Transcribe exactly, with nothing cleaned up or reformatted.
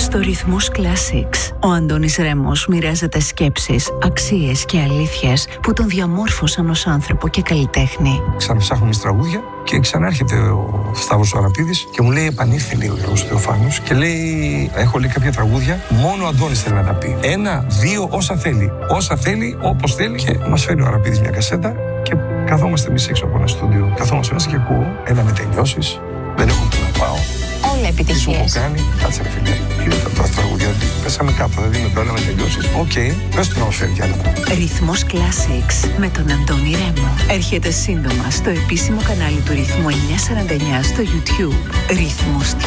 Στο Ρυθμός Classics, ο Αντώνης Ρέμος μοιράζεται σκέψεις, αξίες και αλήθειες που τον διαμόρφωσαν ως άνθρωπο και καλλιτέχνη. Ξαναψάχνουμε τις τραγούδια και ξανάρχεται ο Σταύρος ο Αραπίδης και μου λέει: επανήλθε, λέει ο Γιώργος Θεοφάνους, και λέει: έχω λέει κάποια τραγούδια, μόνο ο Αντώνης θέλει να τα πει. Ένα, δύο, όσα θέλει. Όσα θέλει, όπως θέλει. Και μας φέρνει ο Αραπίδης μια κασέτα και καθόμαστε εμείς έξω από ένα στούντιο. Καθόμαστε μέσα και ακούω ένα με τελειώσεις. Δεν έχω που να πάω. Όλα επιτυχίες. Τι σου έχω κάνει, κάτσε ρε φίλε. Είδα τα τραγούδια, πέσαμε κάτω, δεν δίνουμε το ένα με τελειώσεις. Οκ, πες του να μας φέρει κι άλλο. Ρυθμός Classics με τον Αντώνη Ρέμο. Έρχεται σύντομα στο επίσημο κανάλι του Ρυθμού εννιακόσια σαράντα εννιά στο YouTube. Ρυθμός τι